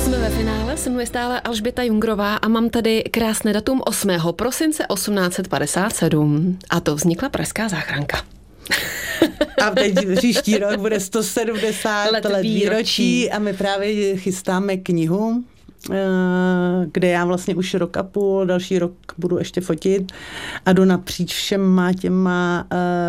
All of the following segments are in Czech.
Jsme ve finále, se mnou stále Alžběta Jungrová a mám tady krásné datum 8. prosince 1857 a to vznikla Pražská záchranka. A teď příští rok bude 170 let výročí a my právě chystáme knihu, kde já vlastně už rok a půl, další rok budu ještě fotit a jdu napříč všema těma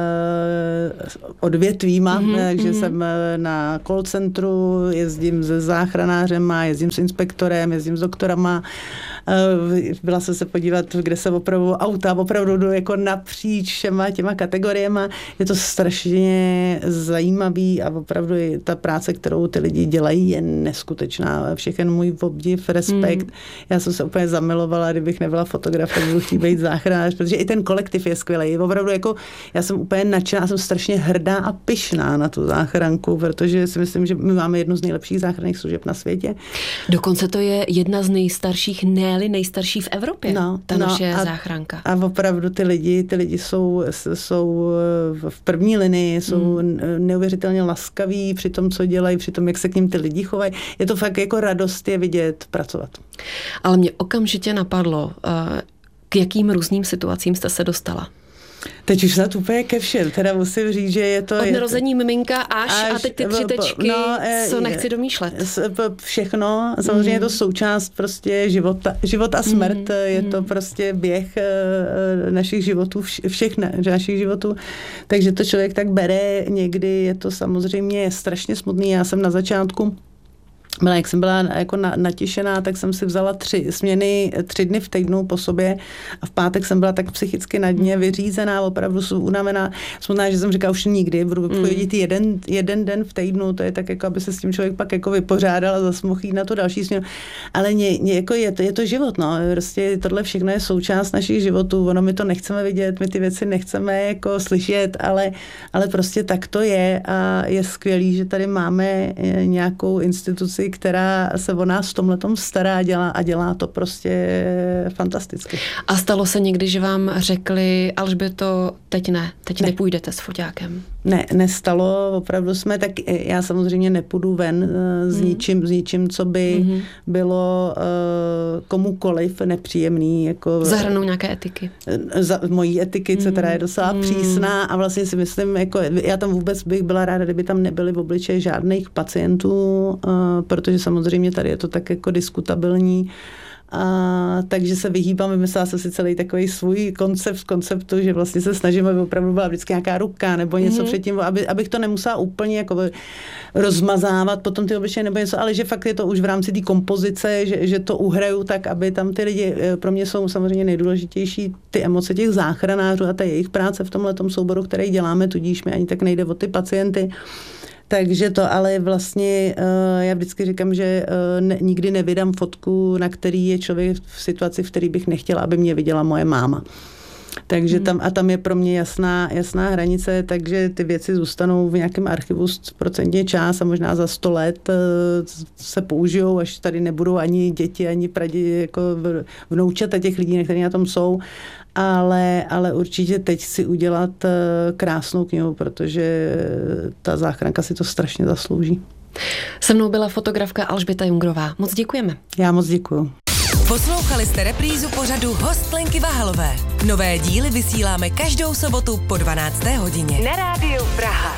odvětvíma, takže jsem na call centru, jezdím se záchranářema, jezdím s inspektorem, jezdím s doktorama, byla jsem se podívat, kde se opravují auta, opravdu jdu jako napříč všema těma kategoriema. Je to strašně zajímavý a opravdu ta práce, kterou ty lidi dělají, je neskutečná. Všechen můj obdiv, respekt. Já jsem se úplně zamilovala, kdybych nebyla fotograf, tak budu chtít být záchranář, protože i ten kolektiv je skvělý. Opravdu jako já jsem úplně nadšená, jsem strašně hrdá a pyšná na tu záchranku, protože si myslím, že my máme jednu z nejlepších záchranných služeb na světě. Dokonce to je jedna z nejstarších, ne-li nejstarší v Evropě, ta naše záchranka. A opravdu ty lidi jsou v první linii, jsou neuvěřitelně laskaví při tom, co dělají, při tom, jak se k ním ty lidi chovají. Je to fakt jako radost je vidět, pracovat. Ale mě okamžitě napadlo, k jakým různým situacím jste se dostala? Teď už snad úplně ke všem, teda musím říct, že je to... Od narození miminka až a teď ty 3 tečky, co nechci domýšlet. Všechno, samozřejmě je to součást prostě život a smrt, je to prostě běh našich životů, všech našich životů, takže to člověk tak bere, někdy je to samozřejmě strašně smutný, já jsem na začátku jak jsem byla jako natěšená, tak jsem si vzala 3 směny, 3 dny v týdnu po sobě a v pátek jsem byla tak psychicky na dně, vyřízená, opravdu unavená. Smutná, že jsem říkala, už nikdy budu chodit jeden den v týdnu, to je tak jako, aby se s tím člověk pak jako vypořádal a zase mohl jít na to další směnu. Ale jako je to život, no. Prostě tohle všechno je součást našich životů, ono my to nechceme vidět, my ty věci nechceme jako slyšet, ale prostě tak to je a je skvělý, že tady máme nějakou instituci, která se o nás v tomhletom stará a dělá to prostě fantasticky. A stalo se někdy, že vám řekli, Alžběto, teď nepůjdete s foťákem? Ne, nestalo, opravdu jsme, tak já samozřejmě nepůjdu ven s ničím, co by bylo komukoliv nepříjemný. Jako, za hranou nějaké etiky? Mojí etiky, co teda je docela přísná a vlastně si myslím, jako, já tam vůbec bych byla ráda, kdyby tam nebyly v obličeji žádných pacientů, protože samozřejmě tady je to tak jako diskutabilní. Takže se vyhýbám, vymyslela jsem si celý takový svůj konceptu, že vlastně se snažím, aby opravdu byla vždycky nějaká ruka nebo něco předtím, abych to nemusela úplně jako rozmazávat potom ty obličeje nebo něco, ale že fakt je to už v rámci té kompozice, že to uhraju tak, aby tam ty lidi, pro mě jsou samozřejmě nejdůležitější ty emoce těch záchranářů a ta jejich práce v tomhletom souboru, který děláme, tudíž mi ani tak nejde o ty pacienty. Takže to ale vlastně, já vždycky říkám, že nikdy nevydám fotku, na který je člověk v situaci, v který bych nechtěla, aby mě viděla moje máma. Takže tam je pro mě jasná hranice, takže ty věci zůstanou v nějakém archivu 100% čas a možná za 100 let se použijou, až tady nebudou ani děti, ani praděti, jako vnoučata těch lidí, kteří na tom jsou. Ale určitě teď si udělat krásnou knihu, protože ta záchranka si to strašně zaslouží. Se mnou byla fotografka Alžběta Jungrová. Moc děkujeme. Já moc děkuju. Poslouchali jste reprízu pořadu Host Lenky Vahalové. Nové díly vysíláme každou sobotu po 12. hodině. Na rádiu Praha.